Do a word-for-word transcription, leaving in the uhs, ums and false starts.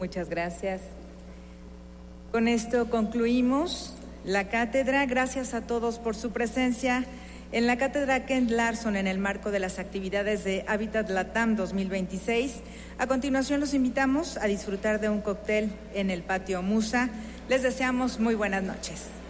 Muchas gracias. Con esto concluimos la cátedra. Gracias a todos por su presencia en la cátedra Kent Larson en el marco de las actividades de Habitat Latam dos mil veintiséis. A continuación los invitamos a disfrutar de un cóctel en el patio Musa. Les deseamos muy buenas noches.